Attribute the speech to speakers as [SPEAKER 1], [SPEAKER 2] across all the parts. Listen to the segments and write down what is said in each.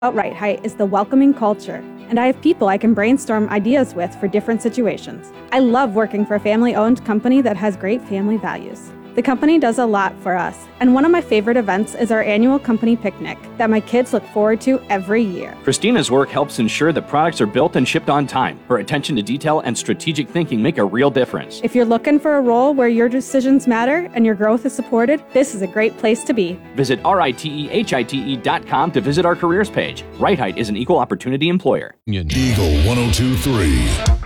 [SPEAKER 1] Right Height is the welcoming culture, and I have people I can brainstorm ideas with for different situations. I love working for a family-owned company that has great family values. The company does a lot for us, and one of my favorite events is our annual company picnic that my kids look forward to every year.
[SPEAKER 2] Christina's work helps ensure that products are built and shipped on time. Her attention to detail and strategic thinking make a real difference.
[SPEAKER 1] If you're looking for a role where your decisions matter and your growth is supported, this is a great place to be.
[SPEAKER 2] Visit RITEHITE.com to visit our careers page. Right Height is an equal opportunity employer.
[SPEAKER 3] Eagle 102.3.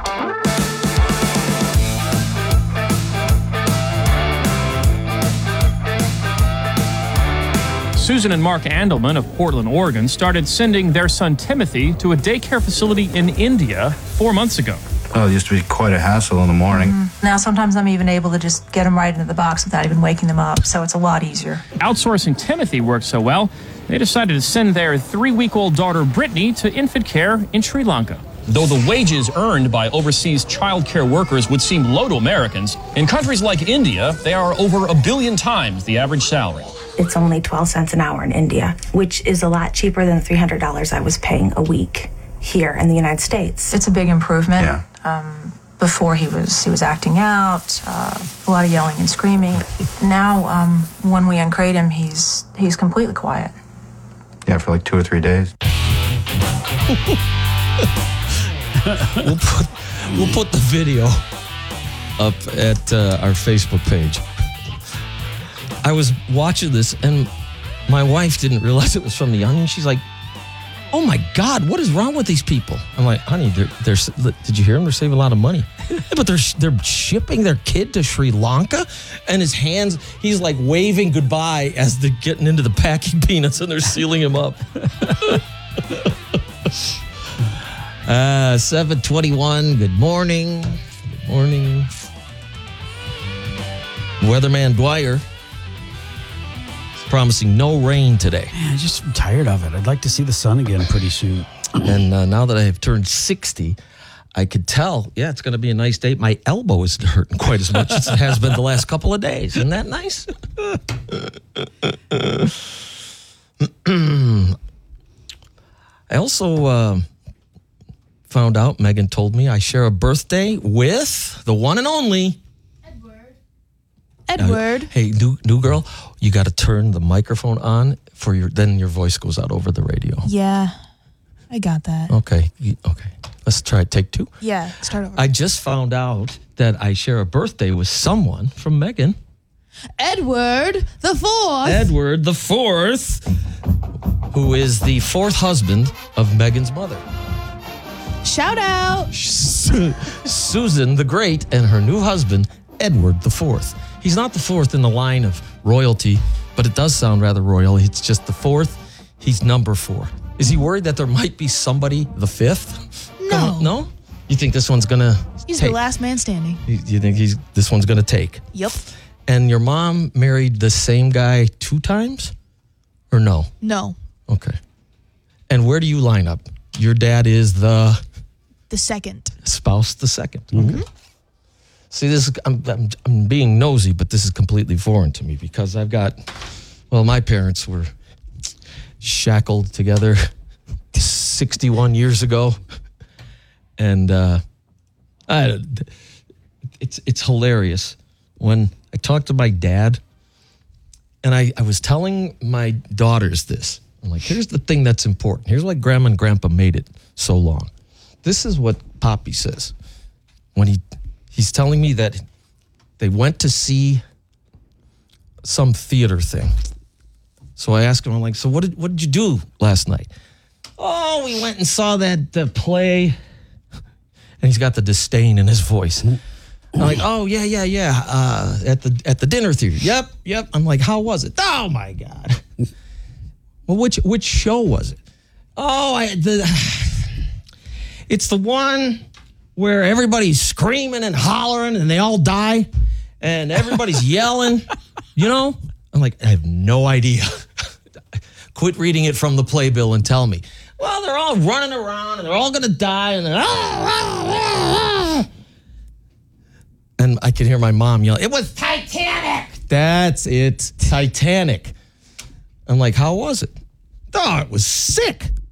[SPEAKER 4] Susan and Mark Andelman of Portland, Oregon, started sending their son Timothy to a daycare facility in India 4 months ago.
[SPEAKER 5] Oh, it used to be quite a hassle in the morning.
[SPEAKER 6] Now sometimes I'm even able to just get them right into the box without even waking them up, so it's a lot easier.
[SPEAKER 4] Outsourcing Timothy worked so well, they decided to send their 3-week-old daughter Brittany to infant care in Sri Lanka. Though the wages earned by overseas child care workers would seem low to Americans, in countries like India, they are over 1 billion times the average salary.
[SPEAKER 7] It's only 12 cents an hour in India, which is a lot cheaper than the $300 I was paying a week here in the United States.
[SPEAKER 6] It's a big improvement.
[SPEAKER 5] Yeah.
[SPEAKER 6] Before he was acting out, a lot of yelling and screaming. Now, when we uncrate him, he's completely quiet.
[SPEAKER 5] Yeah, for like 2 or 3 days.
[SPEAKER 8] We'll put the video up at our Facebook page. I was watching this, and my wife didn't realize it was from The Onion. She's like, "Oh my God, what is wrong with these people?" I'm like, "Honey, they're did you hear them? They're saving a lot of money." But they're shipping their kid to Sri Lanka, and his hands, he's like waving goodbye as they're getting into the packing peanuts, and they're sealing him up. 7:21. Good morning. Good morning. Weatherman Dwyer is promising no rain today.
[SPEAKER 9] Man, I'm just tired of it. I'd like to see the sun again pretty soon.
[SPEAKER 8] And now that I have turned 60, I could tell, yeah, it's going to be a nice day. My elbow isn't hurting quite as much as it has been the last couple of days. Isn't that nice? I also found out, Megan told me, I share a birthday with the one and only Edward. Hey, new girl, you got to turn the microphone on then your voice goes out over the radio.
[SPEAKER 10] Yeah, I got that.
[SPEAKER 8] Okay. Let's try it. Take 2.
[SPEAKER 10] Yeah, start over.
[SPEAKER 8] I just found out that I share a birthday with someone from Megan.
[SPEAKER 10] Edward the Fourth.
[SPEAKER 8] Edward the Fourth, who is the 4th husband of Megan's mother.
[SPEAKER 10] Shout out.
[SPEAKER 8] Susan the Great and her new husband, Edward the Fourth. He's not the 4th in the line of royalty, but it does sound rather royal. It's just the 4th. He's number 4. Is he worried that there might be somebody the 5th?
[SPEAKER 10] No.
[SPEAKER 8] No? You think this one's going to
[SPEAKER 10] He's the last man standing.
[SPEAKER 8] You think this one's going to take?
[SPEAKER 10] Yep.
[SPEAKER 8] And your mom married the same guy 2 times? Or no?
[SPEAKER 10] No.
[SPEAKER 8] Okay. And where do you line up? Your dad is the
[SPEAKER 10] second.
[SPEAKER 8] Spouse the second.
[SPEAKER 10] Mm-hmm.
[SPEAKER 8] Okay. See, this is I'm being nosy, but this is completely foreign to me because my parents were shackled together 61 years ago. And it's hilarious. When I talked to my dad, and I was telling my daughters this. I'm like, here's the thing that's important. Here's why Grandma and Grandpa made it so long. This is what Poppy says. When he's telling me that they went to see some theater thing. So I asked him, I'm like, so what did you do last night? Oh, we went and saw that play. And he's got the disdain in his voice. I'm like, oh, yeah. At the dinner theater. Yep. I'm like, how was it? Oh, my God. Well, which show was it? Oh, it's the one where everybody's screaming and hollering and they all die and everybody's yelling, you know? I'm like, I have no idea. Quit reading it from the playbill and tell me. Well, they're all running around and they're all going to die and and I can hear my mom yell, it was Titanic. That's it, Titanic. I'm like, how was it? Oh, it was sick.